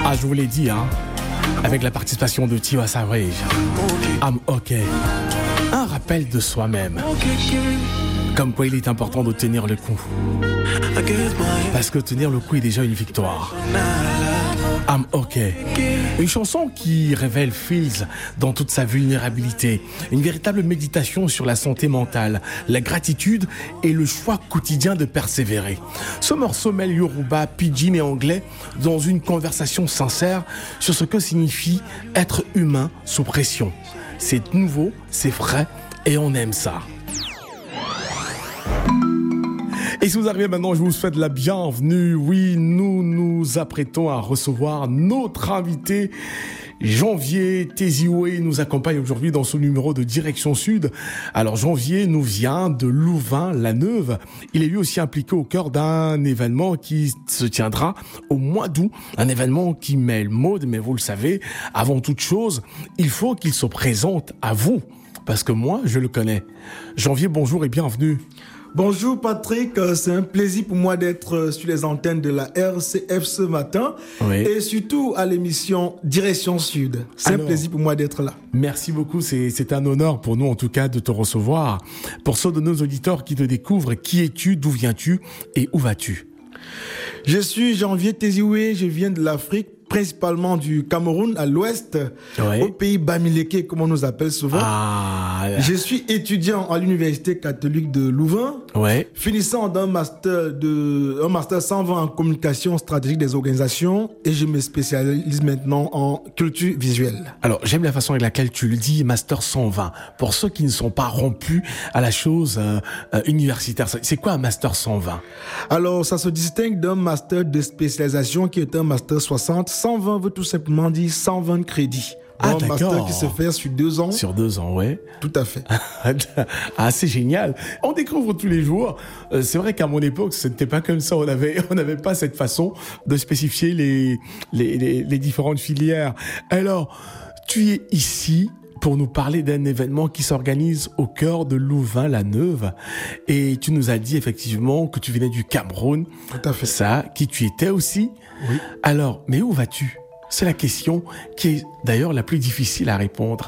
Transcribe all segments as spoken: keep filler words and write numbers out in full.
Ah, je vous l'ai dit, hein, avec la participation de Tiwa Savage. I'm OK. Un rappel de soi-même. Comme quoi il est important de tenir le coup. Parce que tenir le coup est déjà une victoire. I'm OK. Une chanson qui révèle Fields dans toute sa vulnérabilité. Une véritable méditation sur la santé mentale, la gratitude et le choix quotidien de persévérer. Ce morceau mêle Yoruba, Pidgin et anglais dans une conversation sincère sur ce que signifie être humain sous pression. C'est nouveau, c'est frais et on aime ça. Et si vous arrivez maintenant, je vous souhaite la bienvenue. Oui, nous nous apprêtons à recevoir notre invité. Janvier Tezioué nous accompagne aujourd'hui dans ce numéro de Direction Sud. Alors Janvier nous vient de Louvain-la-Neuve. Il est lui aussi impliqué au cœur d'un événement qui se tiendra au mois d'août. Un événement qui mêle mode, mais vous le savez, avant toute chose, il faut qu'il se présente à vous. Parce que moi, je le connais. Janvier, bonjour et bienvenue. Bonjour Patrick, c'est un plaisir pour moi d'être sur les antennes de la R C F ce matin, oui. Et surtout à l'émission Direction Sud. C'est Alors, un plaisir pour moi d'être là. Merci beaucoup, c'est, c'est un honneur pour nous en tout cas de te recevoir. Pour ceux de nos auditeurs qui te découvrent, qui es-tu, d'où viens-tu et où vas-tu? Je suis Janvier Tezioué, je viens de l'Afrique, principalement du Cameroun à l'ouest, ouais. Au pays Bamileke, comme on nous appelle souvent. Ah, je suis étudiant à l'Université catholique de Louvain, ouais. Finissant d'un master de, un master cent vingt en communication stratégique des organisations, et je me spécialise maintenant en culture visuelle. Alors, j'aime la façon avec laquelle tu le dis, master cent vingt. Pour ceux qui ne sont pas rompus à la chose euh, euh, universitaire, c'est quoi un master cent vingt? Alors, ça se distingue d'un master de spécialisation qui est un master soixante. cent vingt veut tout simplement dire cent vingt crédits. Ah, un d'accord. master qui se fait sur deux ans. Sur deux ans, ouais. Tout à fait. Ah, c'est génial. On découvre tous les jours. Euh, c'est vrai qu'à mon époque, ce n'était pas comme ça. On avait, on n'avait pas cette façon de spécifier les, les, les, les différentes filières. Alors, tu es ici pour nous parler d'un événement qui s'organise au cœur de Louvain-la-Neuve. Et tu nous as dit effectivement que tu venais du Cameroun. Tout à fait. Ça, qui tu étais aussi. Oui. Alors, mais où vas-tu? C'est la question qui est d'ailleurs la plus difficile à répondre.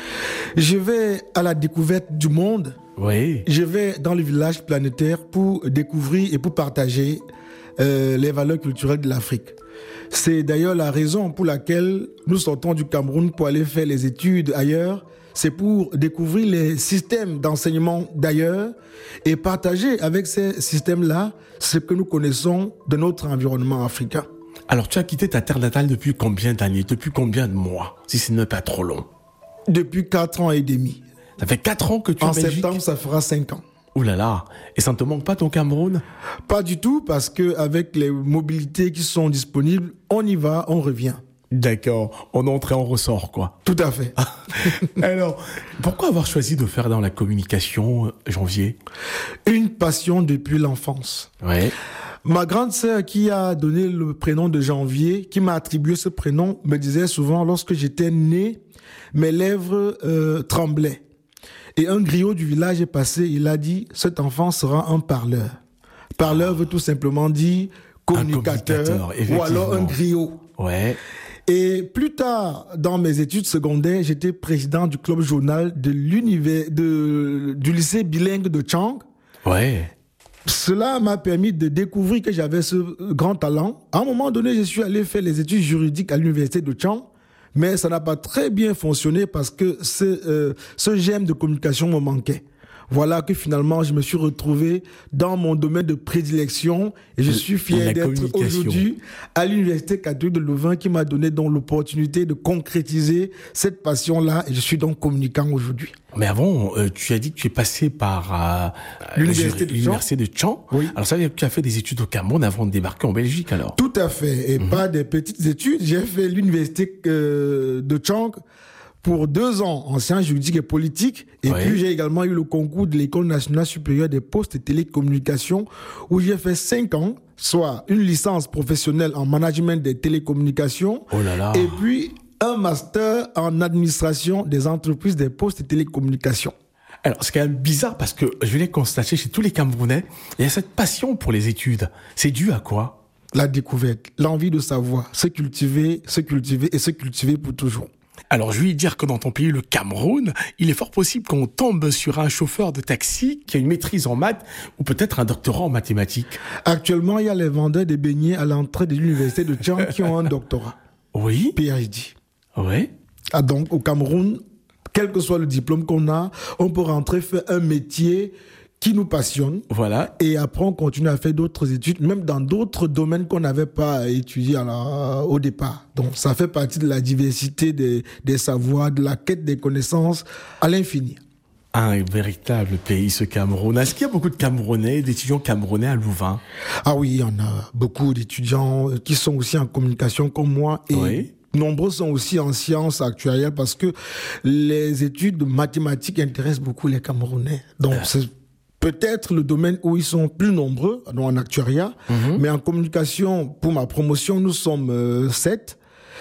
Je vais à la découverte du monde. Oui. Je vais dans le village planétaire pour découvrir et pour partager euh, les valeurs culturelles de l'Afrique. C'est d'ailleurs la raison pour laquelle nous sortons du Cameroun pour aller faire les études ailleurs. C'est pour découvrir les systèmes d'enseignement d'ailleurs et partager avec ces systèmes-là ce que nous connaissons de notre environnement africain. Alors, tu as quitté ta terre natale depuis combien d'années? Depuis combien de mois? Si ce n'est pas trop long. Depuis quatre ans et demi. Ça fait quatre ans que tu es en Belgique. En septembre, ça fera cinq ans. Ouh là là. Et ça ne te manque pas ton Cameroun? Pas du tout, parce qu'avec les mobilités qui sont disponibles, on y va, on revient. D'accord. On entre et on ressort, quoi. Tout à fait. Alors, pourquoi avoir choisi de faire dans la communication, Janvier? Une passion depuis l'enfance. Ouais. Ma grande sœur qui a donné le prénom de Janvier, qui m'a attribué ce prénom, me disait souvent, lorsque j'étais né, mes lèvres euh, tremblaient. Et un griot du village est passé, il a dit, cet enfant sera un parleur. Parleur veut tout simplement dire communicateur, communicateur ou alors un griot. Ouais. Et plus tard, dans mes études secondaires, j'étais président du club journal de l'univers, de, du lycée bilingue de Tchang. Ouais. Cela m'a permis de découvrir que j'avais ce grand talent. À un moment donné, je suis allé faire les études juridiques à l'université de Tchang, mais ça n'a pas très bien fonctionné parce que ce, euh, ce gemme de communication me manquait. Voilà que finalement, je me suis retrouvé dans mon domaine de prédilection et je suis fier d'être aujourd'hui à l'Université catholique de Louvain qui m'a donné donc l'opportunité de concrétiser cette passion-là et je suis donc communicant aujourd'hui. Mais avant, euh, tu as dit que tu es passé par euh, l'Université, de, l'université de Tchang. Oui. Alors ça veut dire que tu as fait des études au Cameroun avant de débarquer en Belgique alors? Tout à fait, et mm-hmm. pas des petites études. J'ai fait l'Université euh, de Tchang pour deux ans en sciences juridiques et politiques. Et ouais. Puis, j'ai également eu le concours de l'École nationale supérieure des postes et télécommunications où j'ai fait cinq ans, soit une licence professionnelle en management des télécommunications. Oh là là. Et puis, un master en administration des entreprises des postes et télécommunications. Alors, c'est quand même bizarre parce que je l'ai constaté chez tous les Camerounais, il y a cette passion pour les études. C'est dû à quoi ? la découverte, l'envie de savoir, se cultiver, se cultiver et se cultiver pour toujours. Alors, je vais dire que dans ton pays, le Cameroun, il est fort possible qu'on tombe sur un chauffeur de taxi qui a une maîtrise en maths ou peut-être un doctorat en mathématiques. Actuellement, il y a les vendeurs de beignets à l'entrée de l'université de Tchang qui ont un doctorat. Oui. P H D. Oui. Ah, donc, au Cameroun, quel que soit le diplôme qu'on a, on peut rentrer faire un métier qui nous passionne. Voilà. Et après, on continue à faire d'autres études, même dans d'autres domaines qu'on n'avait pas étudiés alors, au départ. Donc, ça fait partie de la diversité des, des savoirs, de la quête des connaissances à l'infini. Un véritable pays, ce Cameroun. Est-ce qu'il y a beaucoup de Camerounais, d'étudiants camerounais à Louvain? Ah oui, il y en a beaucoup d'étudiants qui sont aussi en communication comme moi. Et oui. Nombreux sont aussi en sciences actuariales parce que les études mathématiques intéressent beaucoup les Camerounais. Donc, euh. c'est peut-être le domaine où ils sont plus nombreux, donc en actuariat, mm-hmm. mais en communication, pour ma promotion, nous sommes euh, sept.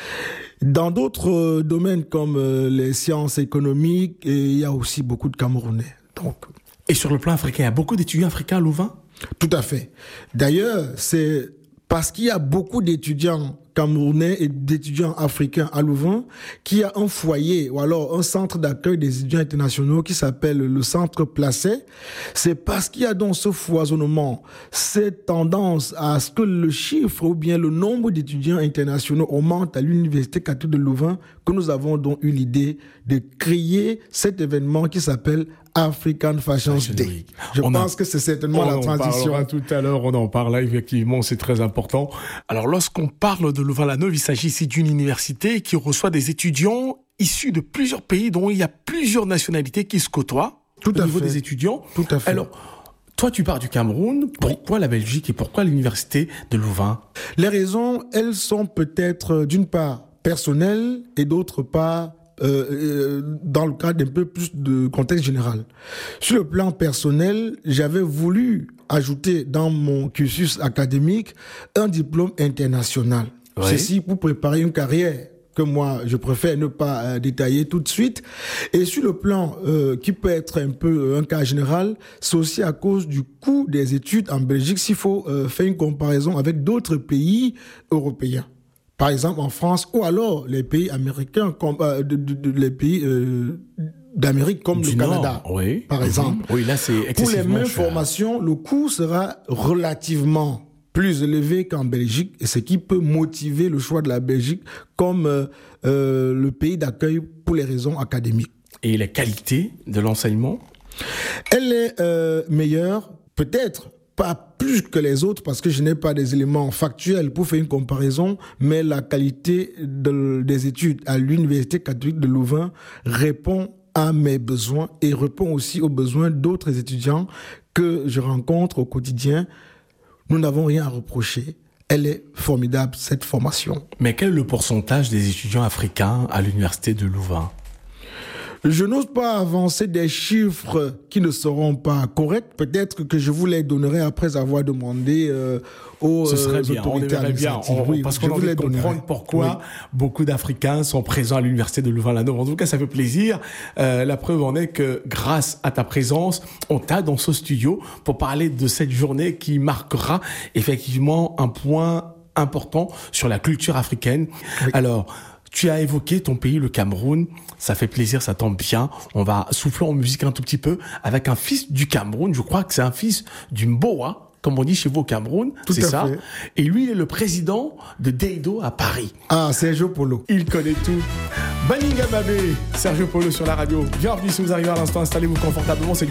Dans d'autres euh, domaines comme euh, les sciences économiques, il y a aussi beaucoup de Camerounais. Donc. Et sur le plan africain, il y a beaucoup d'étudiants africains à Louvain? Tout à fait. D'ailleurs, c'est parce qu'il y a beaucoup d'étudiants camerounais et d'étudiants africains à Louvain, qui a un foyer ou alors un centre d'accueil des étudiants internationaux qui s'appelle le Centre Placet. C'est parce qu'il y a donc ce foisonnement, cette tendance à ce que le chiffre ou bien le nombre d'étudiants internationaux augmente à l'Université catholique de Louvain que nous avons donc eu l'idée de créer cet événement qui s'appelle African Fashion, Fashion Day. Week. Je on pense a... que c'est certainement on la transition. On en parlera tout à l'heure, on en parlera effectivement, c'est très important. Alors lorsqu'on parle de Louvain-la-Neuve, il s'agit ici d'une université qui reçoit des étudiants issus de plusieurs pays dont il y a plusieurs nationalités qui se côtoient tout au à niveau fait. des étudiants. Tout à fait. Alors, toi, tu pars du Cameroun. Pourquoi oui. la Belgique et pourquoi l'université de Louvain? Les raisons, elles sont peut-être d'une part personnelles et d'autre part Euh, dans le cadre d'un peu plus de contexte général. Sur le plan personnel, j'avais voulu ajouter dans mon cursus académique un diplôme international. Oui. Ceci pour préparer une carrière que moi, je préfère ne pas euh, détailler tout de suite. Et sur le plan euh, qui peut être un peu euh, un cas général, c'est aussi à cause du coût des études en Belgique, s'il faut euh, faire une comparaison avec d'autres pays européens. Par exemple, en France, ou alors les pays américains, comme, euh, de, de, de, les pays euh, d'Amérique, comme du le Nord, Canada, oui. par exemple. Oui, là, c'est excessivement Pour les mêmes cher. formations, le coût sera relativement plus élevé qu'en Belgique, et ce qui peut motiver le choix de la Belgique comme euh, euh, le pays d'accueil pour les raisons académiques. Et la qualité de l'enseignement? Elle est euh, meilleure, peut-être, pas plus que les autres parce que je n'ai pas des éléments factuels pour faire une comparaison, mais la qualité de, des études à l'Université catholique de Louvain répond à mes besoins et répond aussi aux besoins d'autres étudiants que je rencontre au quotidien. Nous n'avons rien à reprocher. Elle est formidable, cette formation. Mais quel est le pourcentage des étudiants africains à l'Université de Louvain? Je n'ose pas avancer des chiffres qui ne seront pas corrects. Peut-être que je vous les donnerai après avoir demandé euh, aux Ce serait bien, on autorités administratives. Bien, on, oui, parce qu'on a envie de comprendre pourquoi oui. beaucoup d'Africains sont présents à l'Université de Louvain-la-Neuve. En tout cas, ça fait plaisir. Euh, la preuve en est que grâce à ta présence, on t'a dans ce studio pour parler de cette journée qui marquera effectivement un point important sur la culture africaine. Oui. Alors, tu as évoqué ton pays, le Cameroun. Ça fait plaisir, ça tombe bien. On va souffler en musique un tout petit peu avec un fils du Cameroun. Je crois que c'est un fils du Mboa, comme on dit chez vous au Cameroun. Tout c'est à ça. fait. Et lui, il est le président de Deido à Paris. Ah, Sergio Polo. Il connaît tout. Baninga Babé, Sergio Polo sur la radio. Bienvenue si vous arrivez à l'instant. Installez-vous confortablement. C'est